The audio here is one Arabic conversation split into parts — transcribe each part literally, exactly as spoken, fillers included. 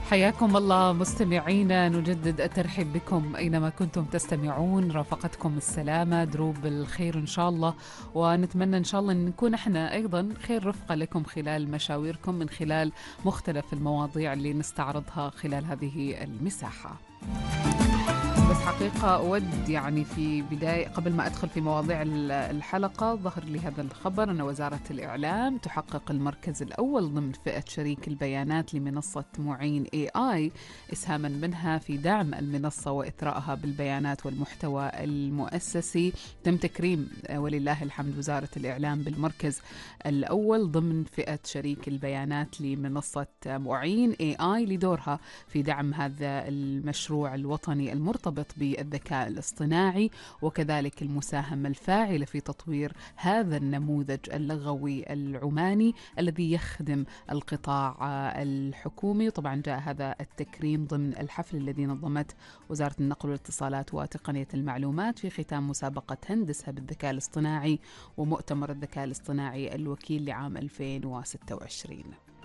حياكم الله مستمعينا، نجدد الترحيب بكم أينما كنتم تستمعون. رافقتكم السلامة، دروب الخير إن شاء الله، ونتمنى إن شاء الله أن نكون إحنا أيضا خير رفقة لكم خلال مشاويركم من خلال مختلف المواضيع اللي نستعرضها خلال هذه المساحة. بس حقيقة أود يعني في بداية قبل ما أدخل في مواضيع الحلقة، ظهر لي هذا الخبر أن وزارة الإعلام تحقق المركز الأول ضمن فئة شريك البيانات لمنصة معين إيه آي، إسهاما منها في دعم المنصة وإثرائها بالبيانات والمحتوى المؤسسي. تم تكريم ولله الحمد وزارة الإعلام بالمركز الأول ضمن فئة شريك البيانات لمنصة معين إيه آي لدورها في دعم هذا المشروع الوطني المرتبط بالذكاء الاصطناعي، وكذلك المساهمة الفاعلة في تطوير هذا النموذج اللغوي العماني الذي يخدم القطاع الحكومي. وطبعا جاء هذا التكريم ضمن الحفل الذي نظمته وزارة النقل والاتصالات وتقنية المعلومات في ختام مسابقة هندسة بالذكاء الاصطناعي ومؤتمر الذكاء الاصطناعي الوكيل لعام ألفين وستة وعشرين.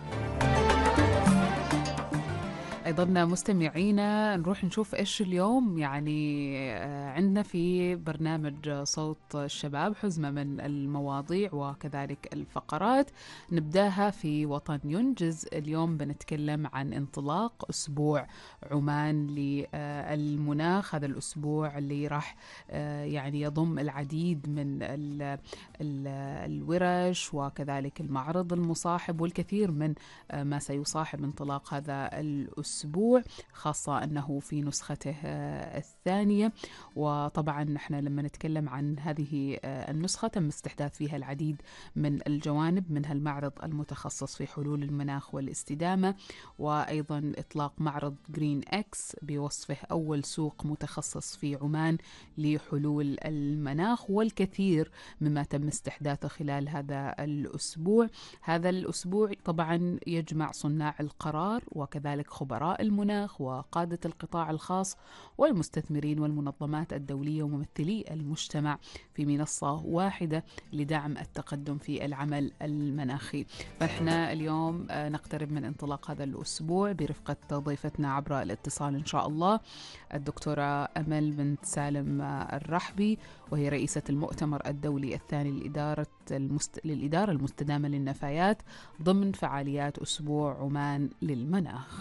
أيضا مستمعينا نروح نشوف إيش اليوم يعني عندنا في برنامج صوت الشباب، حزمة من المواضيع وكذلك الفقرات. نبداها في وطن ينجز. اليوم بنتكلم عن انطلاق أسبوع عمان للمناخ، هذا الأسبوع اللي راح يعني يضم العديد من ال ال الورش وكذلك المعرض المصاحب والكثير من ما سيصاحب انطلاق هذا الأسبوع أسبوع، خاصة أنه في نسخته الثانية. وطبعا نحن لما نتكلم عن هذه النسخة تم استحداث فيها العديد من الجوانب، منها المعرض المتخصص في حلول المناخ والاستدامة، وأيضا إطلاق معرض جرين إكس بوصفه أول سوق متخصص في عمان لحلول المناخ، والكثير مما تم استحداثه خلال هذا الأسبوع. هذا الأسبوع طبعا يجمع صناع القرار وكذلك خبراء المناخ وقادة القطاع الخاص والمستثمرين والمنظمات الدولية وممثلي المجتمع في منصة واحدة لدعم التقدم في العمل المناخي. فإحنا اليوم نقترب من انطلاق هذا الأسبوع برفقة ضيفتنا عبر الاتصال إن شاء الله الدكتورة أمل بنت سالم الرحبي، وهي رئيسة المؤتمر الدولي الثاني للإدارة المست... للإدارة المستدامة للنفايات ضمن فعاليات أسبوع عمان للمناخ.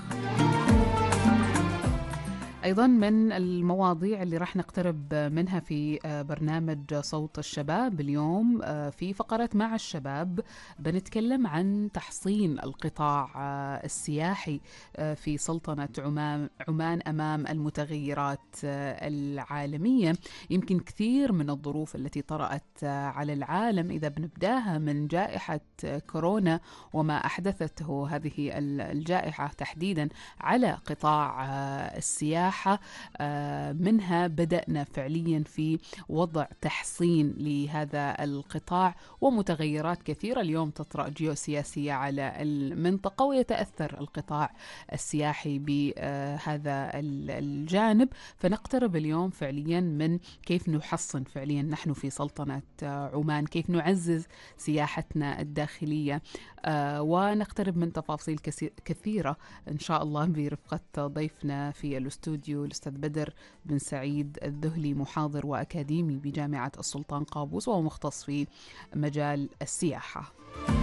أيضا من المواضيع اللي راح نقترب منها في برنامج صوت الشباب اليوم في فقرة مع الشباب بنتكلم عن تحصين القطاع السياحي في سلطنة عمان, عمان أمام المتغيرات العالمية. يمكن كثير من الظروف التي طرأت على العالم، إذا بنبداها من جائحة كورونا وما أحدثته هذه الجائحة تحديدا على قطاع السياحة، منها بدأنا فعليا في وضع تحصين لهذا القطاع، ومتغيرات كثيرة اليوم تطرأ جيوسياسية على المنطقة، ويتأثر القطاع السياحي بهذا الجانب. فنقترب اليوم فعليا من كيف نحصن فعليا نحن في سلطنة عمان، كيف نعزز سياحتنا الداخلية، ونقترب من تفاصيل كثيرة إن شاء الله برفقة ضيفنا في الاستوديو الأستاذ بدر بن سعيد الذهلي، محاضر وأكاديمي بجامعة السلطان قابوس وهو مختص في مجال السياحة.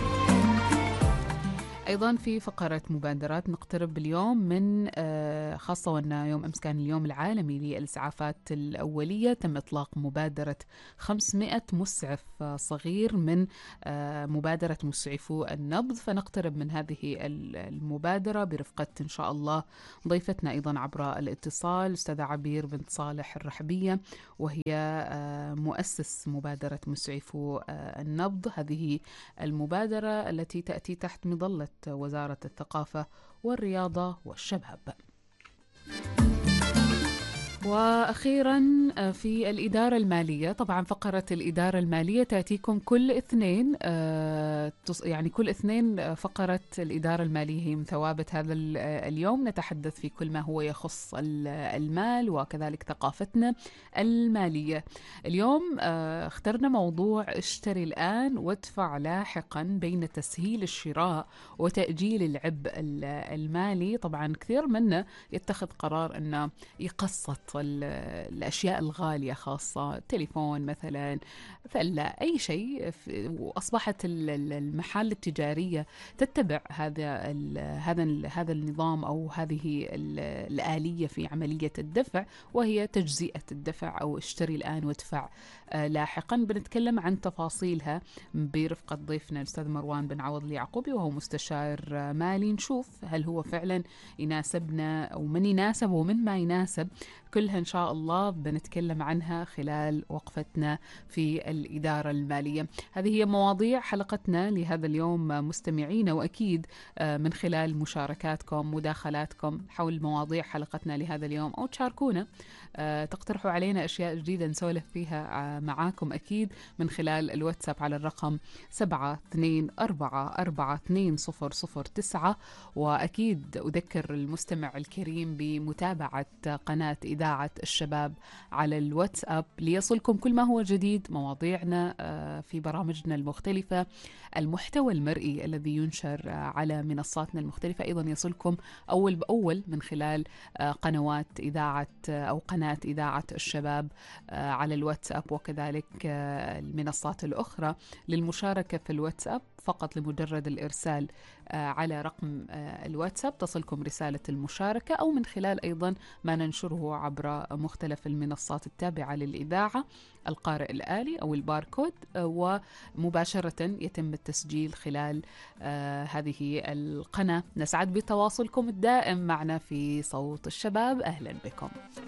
أيضا في فقرة مبادرات نقترب اليوم من خاصة وأن يوم أمس كان اليوم العالمي للإسعافات الأولية، تم إطلاق مبادرة خمسمائة مسعف صغير من مبادرة مسعفو النبض. فنقترب من هذه المبادرة برفقة إن شاء الله ضيفتنا أيضا عبر الاتصال أستاذة عبير بنت صالح الرحبية، وهي مؤسس مبادرة مسعفو النبض. هذه المبادرة التي تأتي تحت مظلة وزارة الثقافة والرياضة والشباب. وأخيرا في الإدارة المالية، طبعا فقرة الإدارة المالية تأتيكم كل اثنين، يعني كل اثنين فقرة الإدارة المالية هي من ثوابت هذا اليوم. نتحدث في كل ما هو يخص المال وكذلك ثقافتنا المالية. اليوم اخترنا موضوع اشتري الآن وادفع لاحقا، بين تسهيل الشراء وتأجيل العبء المالي. طبعا كثير منا يتخذ قرار أنه يقسط الأشياء الغالية، خاصة تليفون مثلا، فلا أي شيء. وأصبحت المحال التجارية تتبع هذا هذا هذا النظام أو هذه الآلية في عملية الدفع، وهي تجزئة الدفع أو اشتري الآن وادفع لاحقا. بنتكلم عن تفاصيلها برفقة ضيفنا الأستاذ مروان بن عوض اليعقوبي، وهو مستشار مالي. نشوف هل هو فعلا يناسبنا أو من يناسب ومن ما يناسب. كلها إن شاء الله بنتكلم عنها خلال وقفتنا في الإدارة المالية. هذه هي مواضيع حلقتنا لهذا اليوم مستمعين، وأكيد من خلال مشاركاتكم مداخلاتكم حول مواضيع حلقتنا لهذا اليوم، أو تشاركونا تقترحوا علينا أشياء جديدة نسولف فيها معاكم، أكيد من خلال الواتساب على الرقم سبعة اثنين أربعة أربعة اثنين صفر صفر تسعة. وأكيد أذكر المستمع الكريم بمتابعة قناة إذاعة الشباب على الواتساب ليصلكم كل ما هو جديد، مواضيعنا في برامجنا المختلفة، المحتوى المرئي الذي ينشر على منصاتنا المختلفة أيضا يصلكم أول بأول من خلال قنوات إذاعة أو قناة إذاعة الشباب على الواتساب، وكذلك المنصات الأخرى. للمشاركة في الواتساب فقط لمجرد الإرسال على رقم الواتساب تصلكم رسالة المشاركة، أو من خلال أيضا ما ننشره عبر مختلف المنصات التابعة للإذاعة، القارئ الآلي أو الباركود، ومباشرة يتم التسجيل خلال هذه القناة. نسعد بتواصلكم الدائم معنا في صوت الشباب. أهلا بكم.